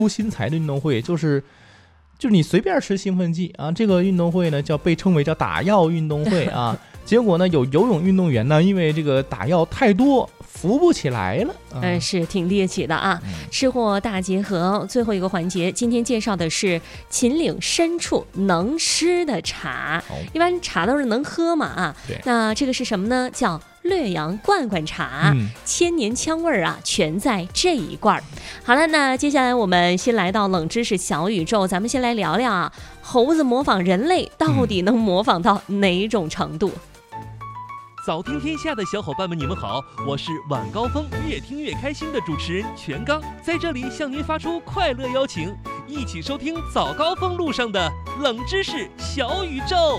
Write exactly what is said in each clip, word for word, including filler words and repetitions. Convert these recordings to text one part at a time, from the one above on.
新材的运动会，就是就是你随便吃兴奋剂啊。这个运动会呢叫被称为叫打药运动会啊。结果呢有游泳运动员呢因为这个打药太多扶不起来了。 嗯、呃，是挺猎奇的啊。嗯、吃货大结合，最后一个环节，今天介绍的是秦岭深处能湿的茶。哦、一般茶都是能喝嘛啊。对。那这个是什么呢？叫略阳罐罐茶，嗯、千年香味啊，全在这一罐。好了，那接下来我们先来到冷知识小宇宙，咱们先来聊聊啊，猴子模仿人类到底能模仿到哪种程度？嗯早听天下的小伙伴们，你们好，我是晚高峰越听越开心的主持人全刚，在这里向您发出快乐邀请，一起收听早高峰路上的冷知识小宇宙。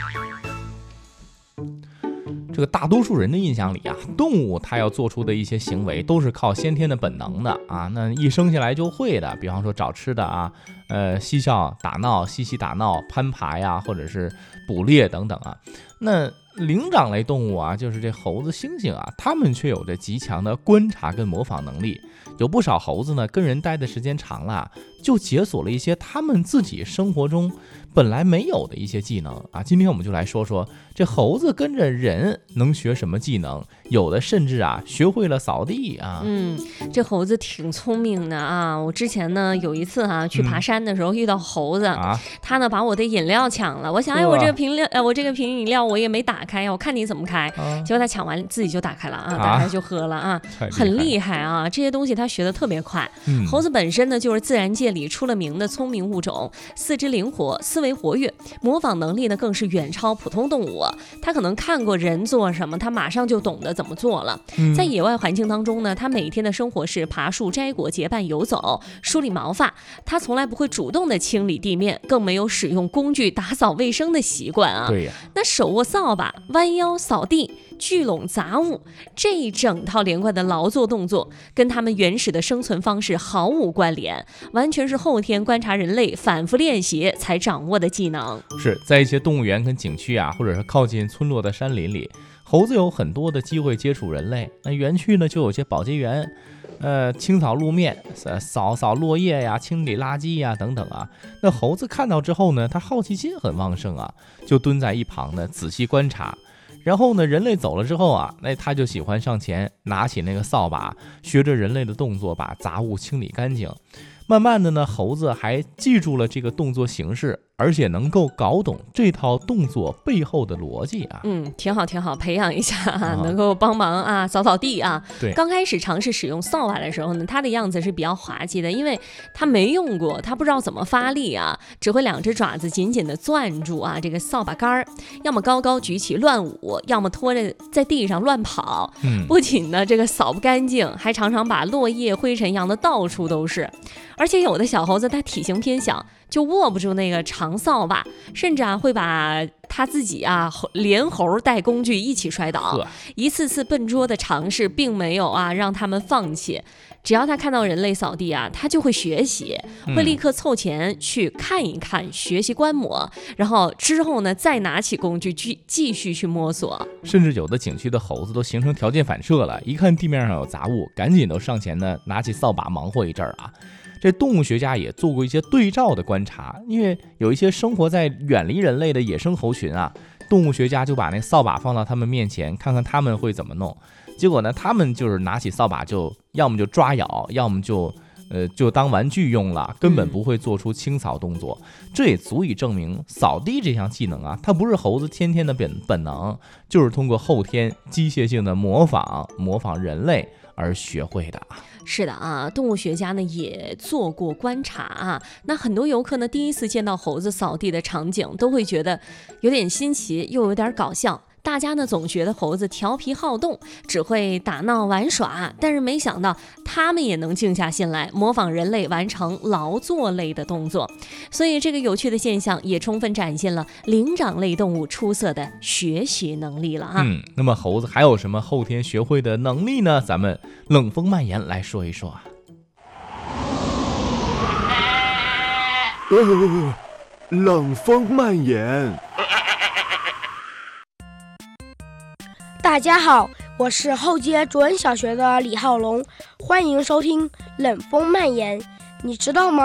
这个大多数人的印象里啊，动物它要做出的一些行为都是靠先天的本能的啊，那一生下来就会的，比方说找吃的啊，呃，嬉笑打闹、嬉戏打闹、攀爬呀，或者是捕猎等等啊。那灵长类动物啊，就是这猴子、猩猩啊，它们却有着极强的观察跟模仿能力。有不少猴子呢，跟人待的时间长了，就解锁了一些他们自己生活中本来没有的一些技能啊。今天我们就来说说这猴子跟着人能学什么技能，有的甚至啊学会了扫地啊。 嗯，这猴子挺聪明的啊。我之前呢有一次啊去爬山的时候遇到猴子，嗯、他呢把我的饮料抢了。我想哎，我这个瓶料，呃，我这个瓶饮料我也没打开呀，我看你怎么开。啊、结果他抢完自己就打开了啊，打开就喝了啊，很厉害啊。这些东西他学得特别快。嗯、猴子本身呢就是自然界里出了名的聪明物种，四肢灵活，思维活跃，模仿能力呢更是远超普通动物。他可能看过人做什么，他马上就懂得怎么做了。嗯、在野外环境当中呢，他每天的生活是爬树、摘果、结伴游走、梳理毛发。他从来不会主动的清理地面，更没有使用工具打扫卫生的习惯啊。 对呀， 那手握扫把、弯腰扫地、聚拢杂物，这一整套连贯的劳作动作，跟他们原始的生存方式毫无关联，完全是后天观察人类反复练习才掌握的技能。 是在一些动物园跟景区啊，或者是靠近村落的山林里，猴子有很多的机会接触人类。那园区呢，就有些保洁员，呃，清扫路面、扫扫落叶呀、清理垃圾呀等等啊。那猴子看到之后呢，它好奇心很旺盛啊，就蹲在一旁呢仔细观察。然后呢，人类走了之后啊，那他就喜欢上前拿起那个扫把，学着人类的动作把杂物清理干净。慢慢的呢，猴子还记住了这个动作形式，而且能够搞懂这套动作背后的逻辑啊。 嗯，挺好挺好，培养一下啊，能够帮忙啊扫扫地啊。对，刚开始尝试使用扫把的时候呢，他的样子是比较滑稽的，因为他没用过，他不知道怎么发力啊，只会两只爪子紧紧的攥住啊这个扫把杆儿，要么高高举起乱舞，要么拖着在地上乱跑。嗯，不仅呢这个扫不干净，还常常把落叶灰尘扬的到处都是。而且有的小猴子它体型偏小，就握不住那个长扫把，甚至啊会把他自己啊连猴带工具一起摔倒。一次次笨拙的尝试并没有啊让他们放弃，只要他看到人类扫地啊，他就会学习，会立刻凑前去看一看，学习观摩，然后之后呢再拿起工具继继续去摸索。 甚至有的景区的猴子都形成条件反射了，一看地面上有杂物，赶紧都上前呢拿起扫把忙活一阵啊。这动物学家也做过一些对照的观察，因为有一些生活在远离人类的野生猴群啊，动物学家就把那扫把放到他们面前，看看他们会怎么弄。结果呢，他们就是拿起扫把就要么就抓咬，要么就呃就当玩具用了，根本不会做出清扫动作。嗯、这也足以证明扫地这项技能啊，它不是猴子天天的本本能，就是通过后天机械性的模仿模仿人类而学会的。 是的啊，动物学家呢也做过观察啊。那很多游客呢第一次见到猴子扫地的场景，都会觉得有点新奇，又有点搞笑。大家呢总觉得猴子调皮好动，只会打闹玩耍，但是没想到他们也能静下心来模仿人类完成劳作类的动作。所以这个有趣的现象也充分展现了灵长类动物出色的学习能力了啊。 嗯，那么猴子还有什么后天学会的能力呢？咱们冷风蔓延来说一说啊。 呃，冷风蔓延。 大家好，我是后街卓恩小学的李浩龙，欢迎收听冷风蔓延。 你知道吗？